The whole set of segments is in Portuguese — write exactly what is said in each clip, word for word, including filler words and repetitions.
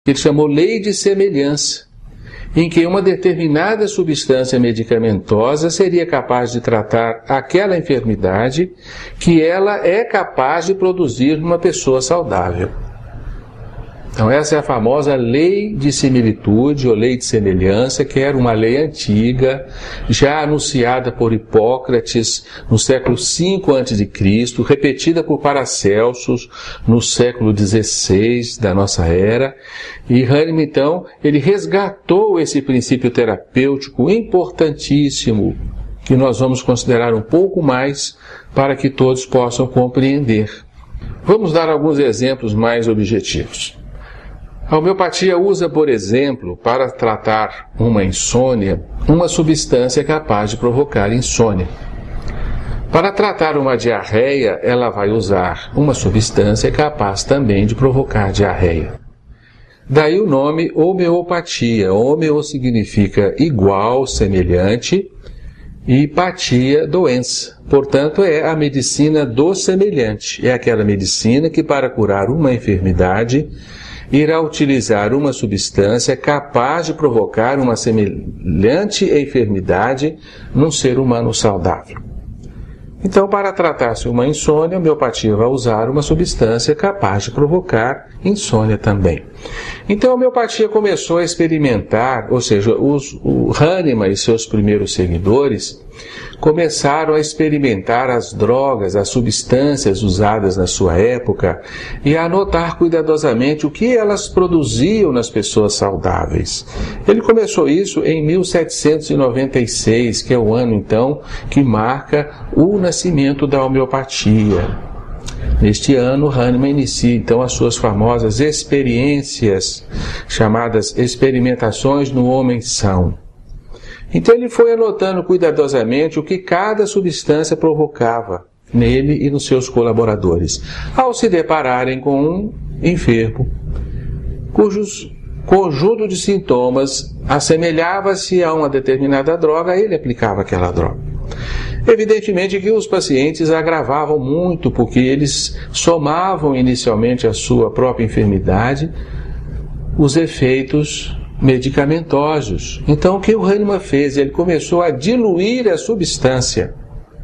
Ele chamou lei de semelhança, em que uma determinada substância medicamentosa seria capaz de tratar aquela enfermidade que ela é capaz de produzir numa pessoa saudável. Então essa é a famosa lei de similitude ou lei de semelhança, que era uma lei antiga, já anunciada por Hipócrates no século cinco antes de Cristo, repetida por Paracelsus no século dezesseis da nossa era. E Hahnemann, então, ele resgatou esse princípio terapêutico importantíssimo, que nós vamos considerar um pouco mais para que todos possam compreender. Vamos dar alguns exemplos mais objetivos. A homeopatia usa, por exemplo, para tratar uma insônia, uma substância capaz de provocar insônia. Para tratar uma diarreia, ela vai usar uma substância capaz também de provocar diarreia. Daí o nome homeopatia. Homeo significa igual, semelhante, e patia, doença. Portanto, é a medicina do semelhante. É aquela medicina que, para curar uma enfermidade, irá utilizar uma substância capaz de provocar uma semelhante enfermidade num ser humano saudável. Então, para tratar-se uma insônia, a homeopatia vai usar uma substância capaz de provocar insônia também. Então, a homeopatia começou a experimentar, ou seja, os, o Hahnemann e seus primeiros seguidores começaram a experimentar as drogas, as substâncias usadas na sua época e a anotar cuidadosamente o que elas produziam nas pessoas saudáveis. Ele começou isso em mil setecentos e noventa e seis, que é o ano, então, que marca o nascimento da homeopatia. Neste ano, Hahnemann inicia, então, as suas famosas experiências, chamadas experimentações no homem são. Então ele foi anotando cuidadosamente o que cada substância provocava nele e nos seus colaboradores, ao se depararem com um enfermo, cujos conjunto de sintomas assemelhava-se a uma determinada droga, ele aplicava aquela droga. Evidentemente que os pacientes agravavam muito, porque eles somavam inicialmente à sua própria enfermidade os efeitos medicamentosos. Então, o que o Hahnemann fez? Ele começou a diluir a substância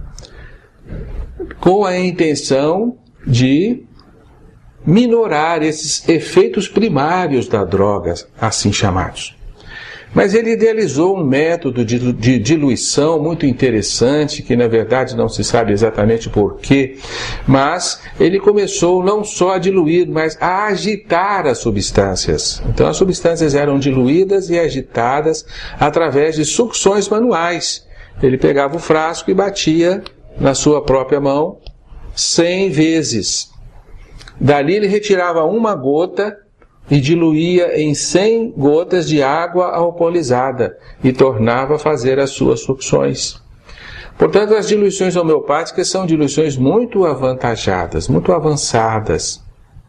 com a intenção de minorar esses efeitos primários da droga, assim chamados. Mas ele idealizou um método de, de diluição muito interessante, que na verdade não se sabe exatamente porquê, mas ele começou não só a diluir, mas a agitar as substâncias. Então as substâncias eram diluídas e agitadas através de sucções manuais. Ele pegava o frasco e batia na sua própria mão cem vezes. Dali ele retirava uma gota e diluía em cem gotas de água alcoolizada e tornava a fazer as suas sucções. Portanto, as diluições homeopáticas são diluições muito avantajadas, muito avançadas.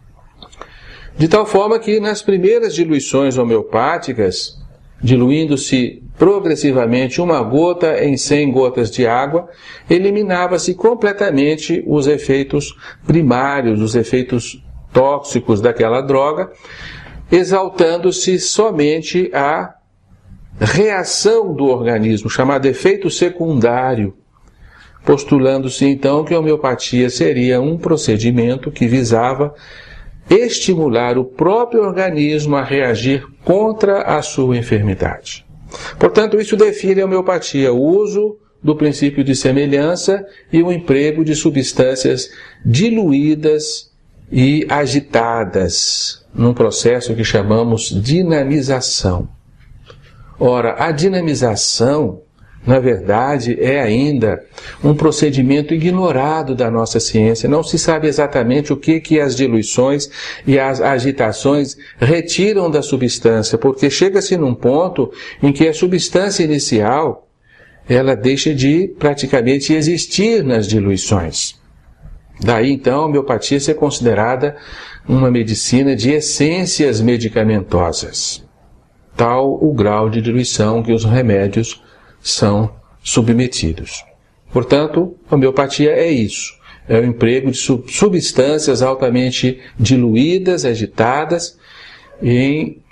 De tal forma que nas primeiras diluições homeopáticas, diluindo-se progressivamente uma gota em cem gotas de água, eliminava-se completamente os efeitos primários, os efeitos tóxicos daquela droga, exaltando-se somente a reação do organismo, chamado efeito secundário, postulando-se então que a homeopatia seria um procedimento que visava estimular o próprio organismo a reagir contra a sua enfermidade. Portanto, isso define a homeopatia, o uso do princípio de semelhança e o emprego de substâncias diluídas e agitadas num processo que chamamos dinamização. Ora, a dinamização, na verdade, é ainda um procedimento ignorado da nossa ciência. Não se sabe exatamente o que, que as diluições e as agitações retiram da substância, porque chega-se num ponto em que a substância inicial ela deixa de praticamente existir nas diluições. Daí, então, a homeopatia ser considerada uma medicina de essências medicamentosas. Tal o grau de diluição que os remédios são submetidos. Portanto, a homeopatia é isso. É o emprego de substâncias altamente diluídas, agitadas, em